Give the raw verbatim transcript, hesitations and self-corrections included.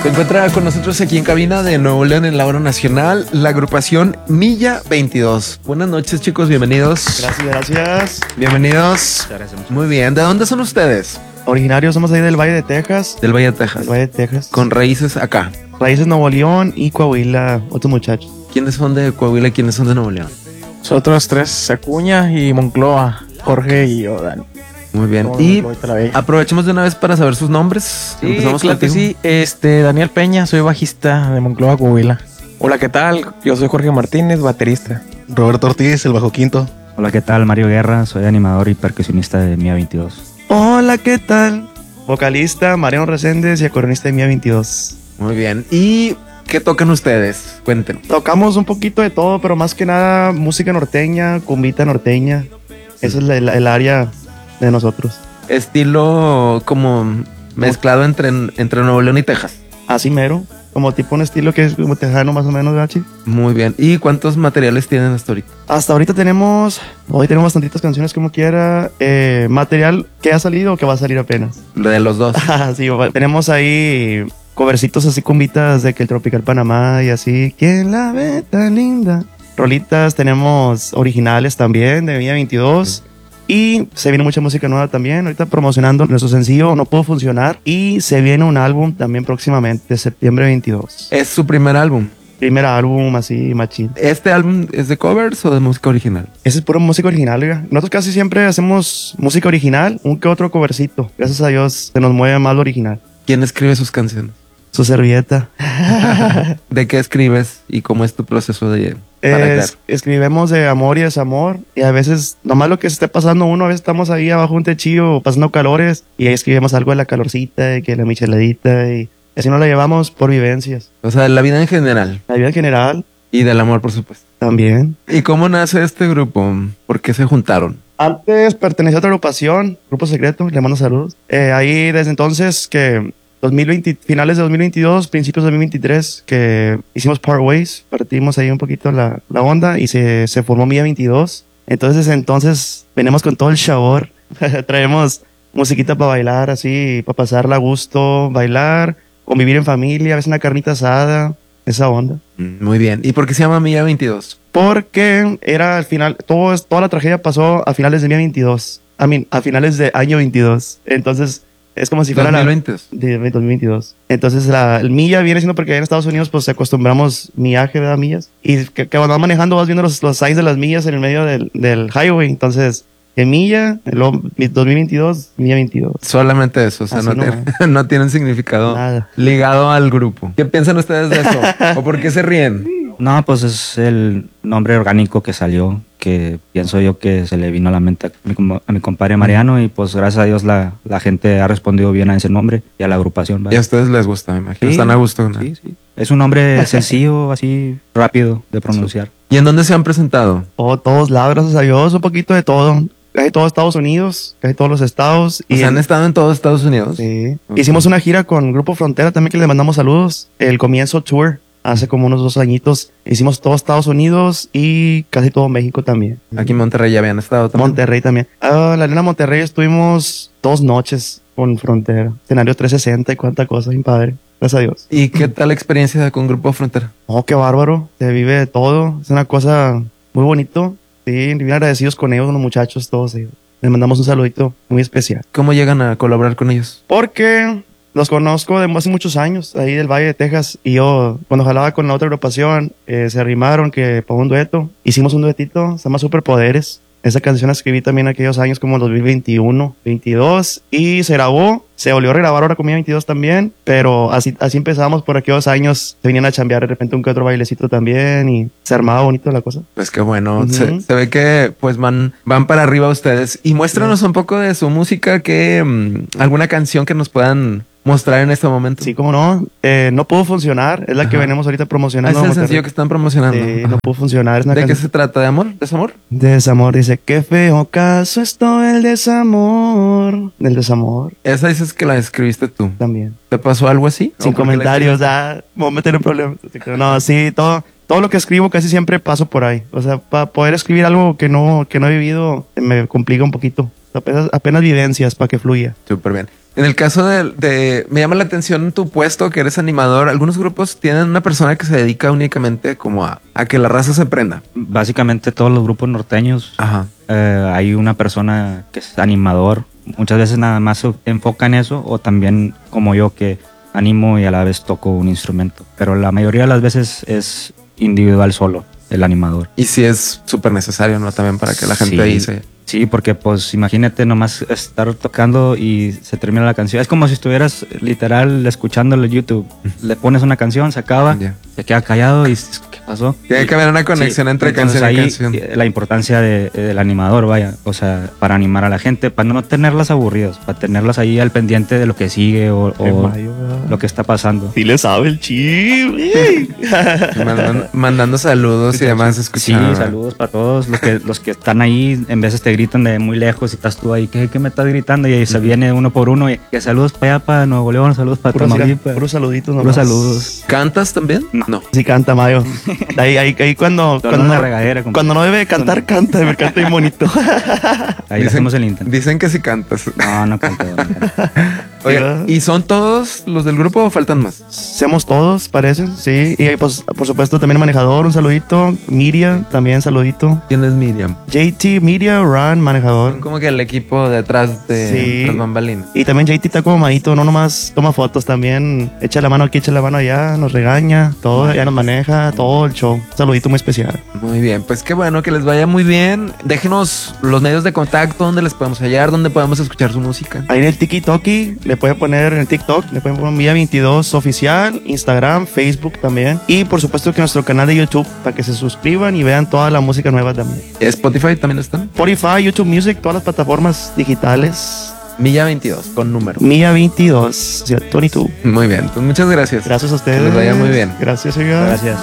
Se encuentra con nosotros aquí en cabina de Nuevo León en la hora nacional, la agrupación Milla veintidós. Buenas noches, chicos, bienvenidos. Gracias, gracias. Bienvenidos. Gracias. Muy bien, ¿de dónde son ustedes? Originarios somos ahí del Valle de Texas. Del Valle de Texas. Del Valle de Texas. Con raíces acá. Raíces Nuevo León y Coahuila, otros muchachos. ¿Quiénes son de Coahuila y quiénes son de Nuevo León? Nosotros tres, Acuña y Moncloa, Jorge y yo, Dani. Muy bien. Todo Y Moncloa. aprovechemos de una vez para saber sus nombres. Sí, Empezamos claro que contigo. sí. Este, Daniel Peña, soy bajista de Moncloa, Coahuila. Hola, ¿qué tal? Yo soy Jorge Martínez, baterista. Roberto Ortiz, el bajo quinto. Hola, ¿qué tal? Mario Guerra, soy animador y percusionista de Milla veintidós. Hola, ¿qué tal? Vocalista Mariano Reséndez y acordeonista de Milla veintidós. Muy bien. ¿Y qué tocan ustedes? Cuéntenos. Tocamos un poquito de todo, pero más que nada música norteña, cumbita norteña. Esa es la- el, el área de nosotros. Estilo como mezclado entre, entre Nuevo León y Texas. Así mero, como tipo un estilo que es como tejano más o menos, ¿verdad, Chi? Muy bien. ¿Y cuántos materiales tienen hasta ahorita? Hasta ahorita tenemos, hoy tenemos bastantitas canciones como quiera, eh, material que ha salido o que va a salir apenas. Lo de los dos. Ah, sí, va- tenemos ahí covercitos así cumbitas de que el Tropical Panamá y así. ¿Quién la ve tan linda? Rolitas tenemos originales también de Milla veintidós. Y se viene mucha música nueva también. Ahorita promocionando nuestro sencillo No Puedo Funcionar. Y se viene un álbum también próximamente, septiembre veintidós. Es su primer álbum. Primer álbum así, machín. ¿Este álbum es de covers o de música original? Esa es pura música original, oiga. Nosotros casi siempre hacemos música original, un que otro covercito. Gracias a Dios se nos mueve más lo original. ¿Quién escribe sus canciones? Su servilleta. ¿De qué escribes y cómo es tu proceso de para crear? Es- escribimos de amor y desamor. Y a veces, nomás lo que se esté pasando uno, a veces estamos ahí abajo de un techillo pasando calores. Y ahí escribimos algo de la calorcita, de que la micheladita. Y así nos la llevamos por vivencias. O sea, la vida en general La vida en general y del amor, por supuesto. también. ¿Y cómo nace este grupo? ¿Por qué se juntaron? Antes pertenecía a otra agrupación, Grupo Secreto, le mando saludos. Eh, ahí desde entonces que dos mil veinte, finales de dos mil veintidós, principios de dos mil veintitrés, que hicimos Part Ways, partimos ahí un poquito la, la onda y se, se formó Milla veintidós. Entonces desde entonces venimos con todo el sabor, traemos musiquita para bailar así, para pasarla a gusto, bailar, convivir en familia, a veces una carnita asada, esa onda. Mm, Muy bien. ¿Y por qué se llama Milla veintidós? Porque era al final, todo, es- toda la tragedia pasó a finales de Milla veintidós. I mean, a finales de año veintidós. Entonces, es como si fuera la... dos mil veinte. De dos mil veintidós. Entonces, la, el milla viene siendo porque en Estados Unidos, pues, acostumbramos millaje, ¿verdad? Millas. Y que, que cuando vas manejando vas viendo los, los signs de las millas en el medio del, del highway. Entonces, en milla, el dos mil veintidós, Milla veintidós. Solamente eso, o sea, Así no, no, tiene- no tienen significado Nada. ligado al grupo. ¿Qué piensan ustedes de eso? ¿O por qué se ríen? No, pues es el nombre orgánico que salió, que pienso yo que se le vino a la mente a mi, com- a mi compadre Mariano y pues gracias a Dios la, la gente ha respondido bien a ese nombre y a la agrupación. Y ¿vale? a ustedes les gusta, me imagino. Sí. Están a gusto con él. Sí, sí. Es un nombre sencillo, así rápido de pronunciar. ¿Y en dónde se han presentado? Oh, todos lados, gracias a Dios, un poquito de todo. Casi todos Estados Unidos, casi todos los estados. ¿Y en- han estado en todos Estados Unidos? Sí. Ok. Hicimos una gira con Grupo Frontera también que le mandamos saludos. El Comienzo Tour, hace como unos dos añitos. Hicimos todo Estados Unidos y casi todo México también. Aquí en Monterrey ya habían estado también. Monterrey también. Ah, la Arena Monterrey estuvimos dos noches con Frontera. Escenario trescientos sesenta y cuánta cosa, bien padre. Gracias a Dios. ¿Y qué tal la experiencia con Grupo Frontera? Oh, qué bárbaro. Se vive de todo. Es una cosa muy bonito. Sí, bien agradecidos con ellos, los muchachos, todos ellos. Les mandamos un saludito muy especial. ¿Cómo llegan a colaborar con ellos? Porque los conozco de hace muchos años, ahí del Valle de Texas. Y yo, cuando jalaba con la otra agrupación, eh, se arrimaron que para un dueto. Hicimos un duetito, se llama Superpoderes. Esa canción la escribí también aquellos años como dos mil veintiuno, veintidós. Y se grabó, se volvió a regrabar ahora con Milla veintidós también. Pero así, así empezamos por aquellos años. Se venían a chambear de repente un que otro bailecito también. Y se armaba bonito la cosa. Pues qué bueno. Ujú. se, se ve que pues van, van para arriba ustedes. Y muéstranos un poco de su música, que mm, alguna canción que nos puedan mostrar en este momento. Sí, como no. Eh, no pudo funcionar. Es la que Ajá. venimos ahorita Ah, promocionando. es el Monterrey. sencillo que están promocionando. Sí, Ajá. no pudo funcionar. Es una ¿De qué canción se trata? ¿De amor? ¿Desamor? desamor. Dice, qué feo caso es todo el desamor. Del desamor Esa dices que la escribiste tú. también. ¿Te pasó algo así? Sin ¿O por qué la comentarios, ah, me voy a meter en problemas. No, sí, todo, todo lo que escribo casi siempre paso por ahí. O sea, para poder escribir algo que no, que no he vivido, me complica un poquito. Apenas, apenas vivencias para que fluya. Súper bien. En el caso de, de... Me llama la atención tu puesto, que eres animador. Algunos grupos tienen una persona que se dedica únicamente como a, a que la raza se prenda. Básicamente todos los grupos norteños, Ajá. eh, hay una persona que es animador. Muchas veces nada más se enfoca en eso, o también como yo que animo y a la vez toco un instrumento. Pero la mayoría de las veces es individual solo, el animador. Y sí es súper necesario, ¿no? También para que la gente Sí. ahí se... Sí, porque pues imagínate nomás estar tocando y se termina la canción. Es como si estuvieras literal escuchándolo en YouTube. Le pones una canción, se acaba, Ya. se queda callado y dices, ¿qué pasó? Tiene que haber una conexión Sí, entre entonces canción y ahí, canción. eh, la importancia de- del animador, vaya, o sea, para animar a la gente, para no tenerlas aburridas, para tenerlas ahí al pendiente de lo que sigue o, o lo que está pasando. Sí le sabe el chip. Mandan- mandando saludos y demás. Sí, Escuchando. saludos para todos los que, los que están ahí. En veces te gritan de muy lejos y estás tú ahí, ¿qué, qué me estás gritando? Y ahí se viene uno por uno y que saludos para allá, para Nuevo León, saludos para Puros, mira, Tamaulipas. puros saluditos nomás. Puros saludos. ¿Cantas también? No. Sí canta, Mayo. Ahí, ahí, ahí cuando, Solo cuando, una no, regadera, compa. cuando no debe cantar, canta. Me canta bien bonito. Ahí le hacemos el intento. Dicen que sí cantas. No, no canto. no canto. Oye, Ya. ¿y son todos los del grupo o faltan más? Somos todos, parecen, sí. Y pues, por supuesto, también manejador, un saludito. Miria, también saludito. ¿Quién es Miriam? J T, Miria, Ran, Son manejador. como que el equipo detrás de Sí. las bambalinas. Y también J T está como madito, no nomás toma fotos, también echa la mano aquí, echa la mano allá, nos regaña, todo, ya nos maneja, todo el show. Un saludito muy especial. Muy bien, pues qué bueno que les vaya muy bien. Déjenos los medios de contacto, donde les podemos hallar, donde podemos escuchar su música. Ahí en el TikToki, le pueden poner en el TikTok, le pueden poner Mía veintidós oficial, Instagram, Facebook también. Y por supuesto que nuestro canal de YouTube, para que se suscriban y vean toda la música nueva también. Spotify también están. Spotify, YouTube Music, todas las plataformas digitales. Milla veintidós, con número. Mía veintidós, veintidós. Muy bien, pues muchas gracias. Gracias a ustedes. Que les vaya muy bien. Gracias, oiga. Gracias.